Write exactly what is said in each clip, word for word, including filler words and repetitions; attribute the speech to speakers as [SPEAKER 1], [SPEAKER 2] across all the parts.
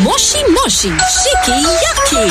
[SPEAKER 1] Moshi Moshi Shiki Yaki.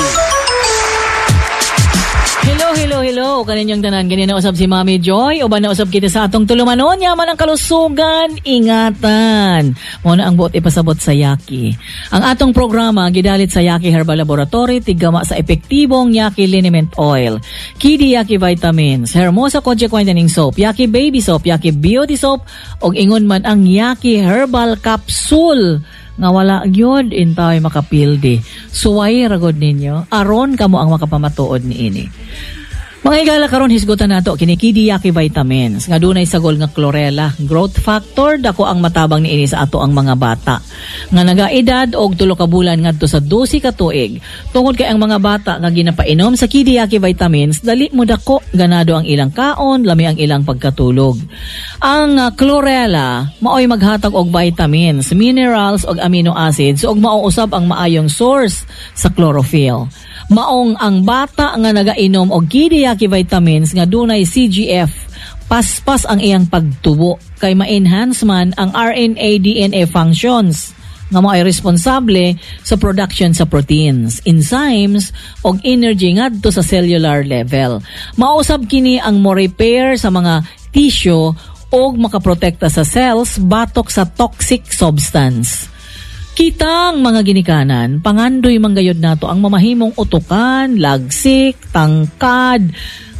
[SPEAKER 2] Hello, hello, hello. Kaninyong tanan, ganyan na usab si Mami Joy. O ba na usab kita sa atong tulumanon, yaman ang kalusugan, ingatan. Muna ang buot ipasabot sa Yaki. Ang atong programa, gidalit sa Yaki Herbal Laboratory, tigama sa epektibong Yaki Liniment Oil, Kidi Yaki Vitamins, Hermosa Conche Whitening Soap, Yaki Baby Soap, Yaki Beauty Soap, og ingon man ang Yaki Herbal Capsule. Nga wala gyud intay makapildi. Suway ragod ninyo aron kamo ang makapamatuod niini. Mga higala karon hisgutan nato kini Kidi Yaki Vitamins nga dunay sagol nga chlorella, growth factor dako ang matabang niini sa ato ang mga bata nga nagaedad og tulo ka bulan ngadto sa dose ka tuig. Tungod kay ang mga bata nga ginapainom sa Kidi Yaki Vitamins dali mo dako ganado ang ilang kaon, lami ang ilang pagkatulog. Ang uh, chlorella maoy maghatag og vitamins, minerals ug amino acids ug mauusab ang maayong source sa chlorophyll. Maong ang bata nga nagainom og Kidi Yaki Vitamins nga dunay C G F, paspas ang iyang pagtubo kay ma-enhance man ang R N A D N A functions nga mao'y responsable sa production sa proteins, enzymes og energy ngadto sa cellular level. Mausab kini ang mo-repair sa mga tissue og makaprotekta sa cells batok sa toxic substance. Kitang mga ginikanan, pangandoy manggayod nato ang mamahimong utukan, lagsik, tangkad,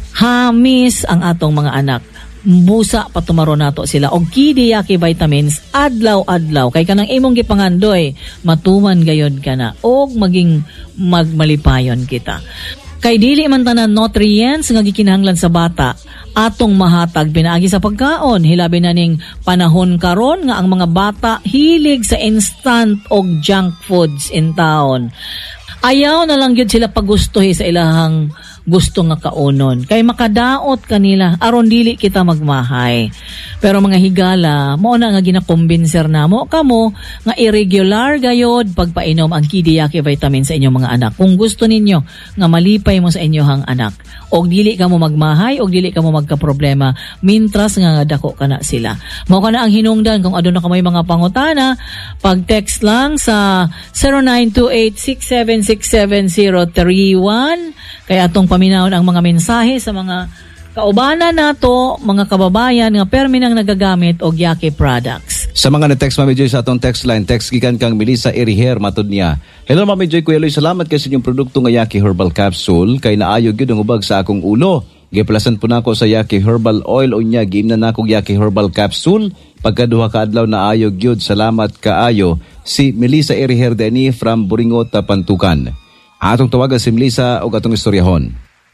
[SPEAKER 2] hamis ang atong mga anak. Busa patumaro nato sila og Kidi Yaki Vitamins adlaw-adlaw kay kanang imong gipangandoy matuman gayod kana og maging magmalipayon kita. Kay dili man tanan nutrients nga gikinahanglan sa bata atong mahatag pinaagi sa pagkaon. Hilabi na ning panahon karon nga ang mga bata hilig sa instant og junk foods in town. Ayaw na lang gyud sila pagustuhi sa ilahang gusto nga kaunon kay makadaot kanila aron dili kita magmahay. Pero mga higala, mao na nga ginakumbinser namo kamo nga irregular gayod pagpainom ang Kidi Yaki Vitamin sa inyong mga anak. Kung gusto ninyo nga malipay mo sa inyong anak og dili kamo magmahay og dili kamo magka-problema mintras nga dako kana sila. Mao kana ang hinungdan kung aduna ka may mga pangutana, pag-text lang sa zero nine two eight six seven six seven zero three one kay atong paminawon ang mga mensahe sa mga kaubana nato, mga kababayan nga permi nang nagagamit og Yaki products.
[SPEAKER 3] Sa mga na-text Mami Joy sa atong text line, text gikan kang Melissa Eriher matud niya. Hello Mami Joy, Kuya Loy, salamat kay sa inyong produkto nga Yaki Herbal Capsule kay naayo gyud ang ubag sa akong ulo. Giplasan po nako sa Yaki Herbal Oil unya giimna nako Yaki Herbal Capsule pagkaduha ka adlaw naayo gyud. Salamat kaayo. Si Melissa Eriher Deni from Buringot, Pantukan. Atong tawagan si Melissa og atong istoryahon.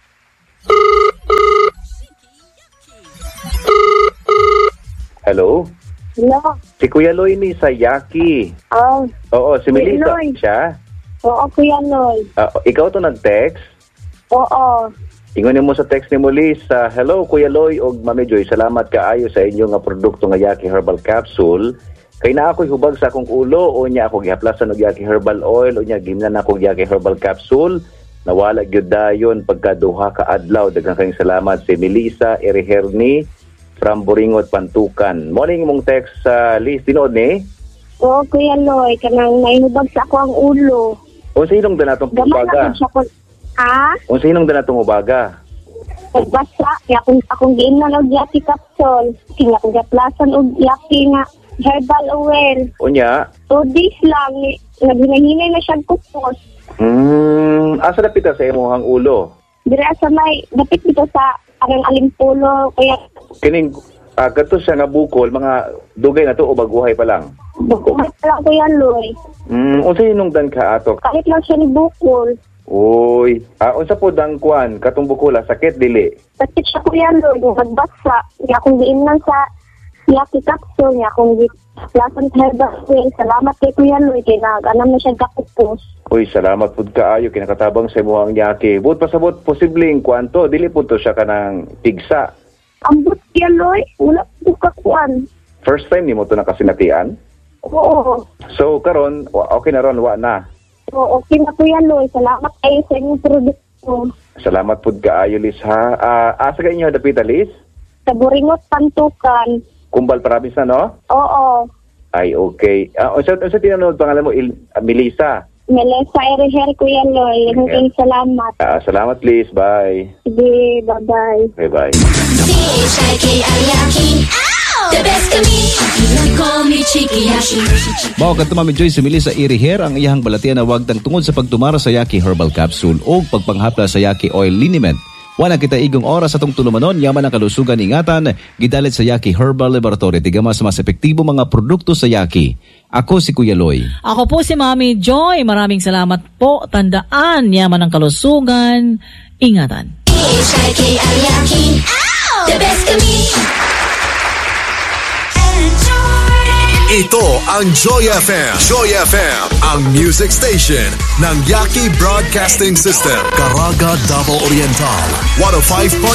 [SPEAKER 4] Hello?
[SPEAKER 5] Hello?
[SPEAKER 4] Si Kuya Loy ni sa Yaki.
[SPEAKER 5] Oh.
[SPEAKER 4] Oo, si
[SPEAKER 5] Kuya
[SPEAKER 4] Melissa
[SPEAKER 5] Loy.
[SPEAKER 4] siya.
[SPEAKER 5] Oo, Kuya Loy.
[SPEAKER 4] Uh, ikaw to nag-text?
[SPEAKER 5] Oo.
[SPEAKER 4] Ingon mo sa text ni Melissa, hello Kuya Loy og Mami Joy, salamat kaayo sa inyo nga produkto nga Yaki Herbal Capsule. Kay na ako'y hubag sa akong ulo, o niya ako gihaplasan og Yaki Herbal Oil, o niya gimnan ako Yaki Herbal Capsule. Nawala gyud dayon pagkaduha ka adlaw. Daghang kayong salamat si Melissa Eriherni from Buringot, Pantukan. Morning mong text sa uh, list tinood ni?
[SPEAKER 5] Oo, Kuya Loy, kanang naihubag sa ako ang ulo.
[SPEAKER 4] Unsa hinong danatong
[SPEAKER 5] Gaman
[SPEAKER 4] ubaga?
[SPEAKER 5] na siya ko. Ha?
[SPEAKER 4] Unsa hinong danatong ubaga?
[SPEAKER 5] Nagbasa, kaya akong, akong giimnan og Yaki Capsule. Kaya akong gaplasan og Yaki nga Herbal Oil.
[SPEAKER 4] Unya?
[SPEAKER 5] Two days lang, naghinahinay na siyang kupos.
[SPEAKER 4] Hmm, asa dapit sa imong ulo?
[SPEAKER 5] Dira sa may, dapit dito sa anang alimpulo, kaya
[SPEAKER 4] Kining uh, kato siya nga bukol, mga dugay na to o baguhay pa lang?
[SPEAKER 5] bukuhat lang Kuya Loy.
[SPEAKER 4] Hmm, unsa hinungdan ka ato?
[SPEAKER 5] Kahit lang siya ni bukol.
[SPEAKER 4] Uy, ah, unsa po dang kuan, katong bukula, sakit dili?
[SPEAKER 5] Sakit siya Kuya Loy, nagbasa. Kaya akong giimnan sa Yaki Capsule, kaya akong giplasan sa Herbal Oil. Salamat kay Kuya Loy, kaya nag-anam na siya kakupos.
[SPEAKER 4] Uy, salamat pud kaayo kinakatabang sa imo ang Yaki. But pasabot posibleng kwanto, dili pud to siya kanang tigsa.
[SPEAKER 5] Ambot Kuya Loy, wala po kakuan.
[SPEAKER 4] First time nimo to nakasinatian?
[SPEAKER 5] Oo.
[SPEAKER 4] So karon, wa- okay na ron, wa na.
[SPEAKER 5] Oo, okay na Kuya Loy. Salamat kayo sa inyong produkto.
[SPEAKER 4] Salamat pud kaayo Liz ha. Ah, asa ka inyo dapita Liz?
[SPEAKER 5] Sa Buringot, Pantukan.
[SPEAKER 4] Kumbal province na no?
[SPEAKER 5] Oo.
[SPEAKER 4] Ay okay. Ah, unsa unsa tinanong pangalan mo Il- ah, Melissa?
[SPEAKER 5] Melissa Eriher, Kuya Loy. Maraming salamat.
[SPEAKER 4] Ah, salamat, please. Bye.
[SPEAKER 5] Sige, bye-bye.
[SPEAKER 4] Bye-bye.
[SPEAKER 1] C H I K Ayaki. The best kami. You call me Chiki Yashi.
[SPEAKER 3] Mao kadto Mami Joy sumili sa Iriher ang iyang balatian na wagtang tungod sa pagtumara sa Yaki Herbal Capsule o pagpanghapla sa Yaki Oil Liniment. Wala kita igong oras atong tulumanon yaman ang kalusugan ingatan gidalit sa Yaki Herbal Laboratory tigama sa mas epektibo mga produkto sa Yaki. Ako si Kuya Loy.
[SPEAKER 2] Ako po si Mami Joy. Maraming salamat po. Tandaan, yaman ang kalusugan. Ingatan.
[SPEAKER 1] C H I K Ayaki. The best kami.
[SPEAKER 6] Ito ang Joy F M. Joy F M, ang music station ng Yaki Broadcasting System. Caraga, Davao Oriental. one oh five point